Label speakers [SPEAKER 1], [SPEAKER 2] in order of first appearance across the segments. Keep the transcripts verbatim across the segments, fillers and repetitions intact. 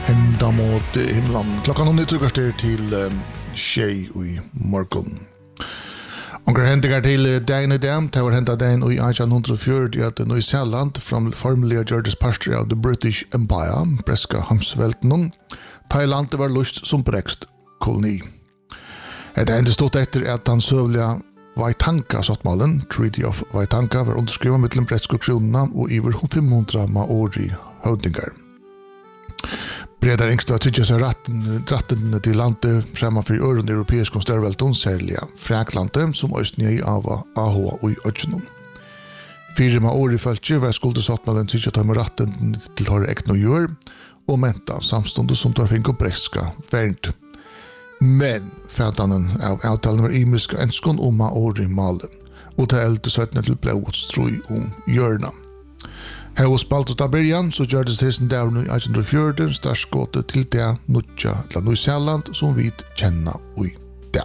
[SPEAKER 1] hända mot himlen. Klockan om det trycker till um, tjej i morgon. Onker hendigar til dagen i dem, det var hentet dagen i eighteen forty at New Zealand from formerly George's pasture of the British Empire, breska hamsvelten, Thailand var lust som brekst koloni. Det enda stod etter at han søvliga Waitanka-sottmalen, Treaty of Waitanka, var underskrivet mellom bretskopsjonene og iver five hundred maori høvdingar. Bredar yngst var tryggja seg ratten til landet fremme for øren europeisk størvelton, særlig Fraklandet, som østnig av Ahoa og i Øtjennom. Fire maori følge var skuldesottmalen tryggja tøyme ratten til høyre ekne og gjør, og menta samståndet som tar fink og breska vernt. Men fætanen av avtalen var imiska enskon om maori-malen, og til eldre søttene til blodstrøy om hjørna. Her var spalt ut av början, så gjørdes hesten der i eighteen forty, startskåtet til det nutja til New Zealand, som vi kjenner i det.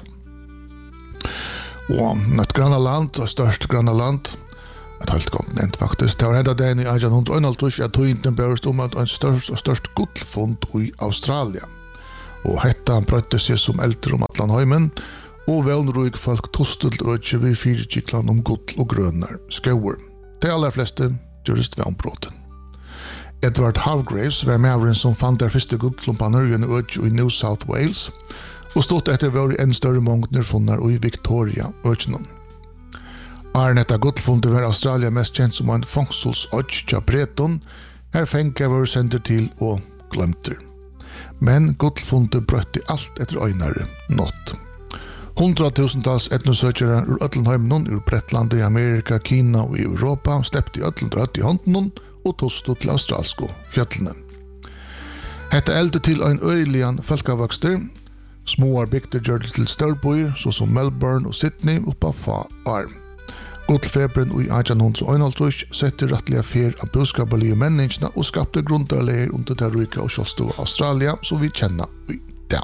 [SPEAKER 1] Og et granna land, og størst granna land, et helt kontinent faktisk, det var hendet den i eighteen forty at tøynden børst om at en størst og størst gullfond i Australia. Og hetta brøtte seg som eldre om Atlanheimen, og vevnrøyk folk tostet økje ved fire kiklan om gull og grønner skauer. De aller fleste gjørest vevnbråten. Edward Hargraves var maveren som fant der første gullklumpaner i en økje i New South Wales, og stått etter var en større mongner funnar i Victoria økjenon. Arnetta gullfundet var Australia mest kjent som en fangstelsøkje til Breton, her fengar var sender til og glemter. Men gullfundet brøtte alt etter øynare nått. Hundratusentals etnosøkjere ur Øtlenheimen, ur Bretlandet i Amerika, Kina og i Europa steppte i Øtlendratt i hånden og tosto til australsko fjøtlene. Hette elde til en øylian folkevokster, småar bygder gjør det til størbøyer, så som Melbourne og Sydney oppa fa arm. Gullfeberen i eighteen forty sette rettelig fer av budskapelige menneskene og skapte grunderleger under det rike og kjølstå Australia, som vi kjenner i det.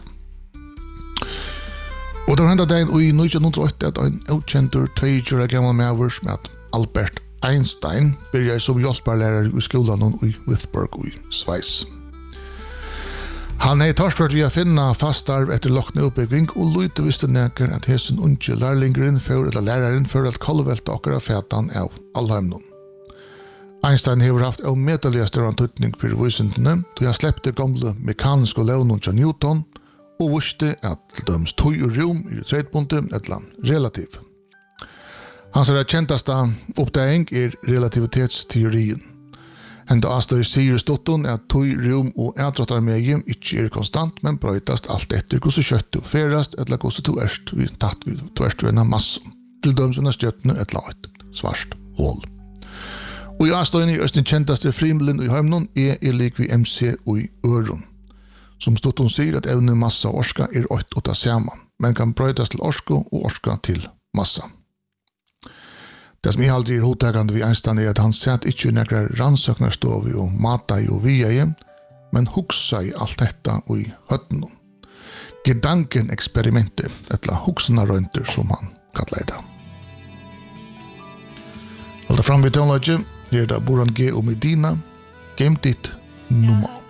[SPEAKER 1] Og det var hendet dagen i nineteen eighty at en utkjentur tøyjur av gammal mavers med Albert Einstein begynte som hjelperlærer i skolen i Wittenberg i Sveis. Han hei torspurt via finna fastarv etter lokne oppbygging og lute visste nekker at hesen unge lærlingeren for eller læreren for at kolvelte okkara fætan av allheimnon. Einstein hever haft av medalja større tøytning for vysendene, då jeg slepte gamle mekaniske levnon til Newton, og visste at til døms tøy og rom i tredpuntet et land relativ. Hans er kjenteste oppdaging er relativitetsteorien. Enda Astor sier stotton at tøy, rom og ædratarmegien ikke er konstant, men brøytast alt etter hvordan kjøttet og ferast, eller hvordan to erst vi tatt vi tverst ved en massen. Til døms under stjøttene et lat, svart hål. Og i Astor i østen kjentaste frimelen i heimnon er er lik vi M C og i øron. Som stotton sier at evne massa og orska er ått og ta saman, men kan brøytast til orska og orska til massa. Det som jeg aldri er hodtakende ved Einstein er at han sett ikke i nekrar rannsøknarstovi og mata i og via i, men hugsa i alt detta og i høtten. Gedanken-eksperimentet, etla hugsnarøynter som han kallar det. Halda fram ved tøvnlaget, her er det Boran G. og Medina, Game Dit nummer.